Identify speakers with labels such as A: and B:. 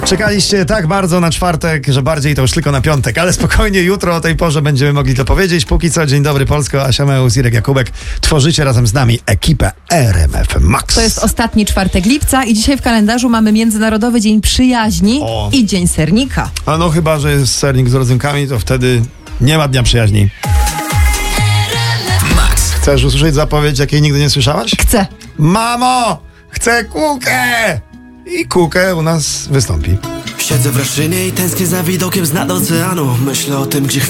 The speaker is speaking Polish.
A: Czekaliście tak bardzo na czwartek, że bardziej to już tylko na piątek, ale spokojnie, jutro o tej porze będziemy mogli to powiedzieć. Póki co, dzień dobry Polsko, Asia Meus, Irek Jakubek. Tworzycie razem z nami ekipę RMF Max.
B: To jest ostatni czwartek lipca i dzisiaj w kalendarzu mamy Międzynarodowy Dzień Przyjaźni i Dzień Sernika.
A: A no chyba, że jest sernik z rodzynkami, to wtedy nie ma Dnia Przyjaźni.
C: Max.
A: Chcesz usłyszeć zapowiedź, jakiej nigdy nie słyszałaś?
B: Chcę.
A: Mamo, chcę kukę! I kukę u nas wystąpi.
D: Siedzę w Raszynie i tęsknię za widokiem z nad oceanu. Myślę o tym, gdzie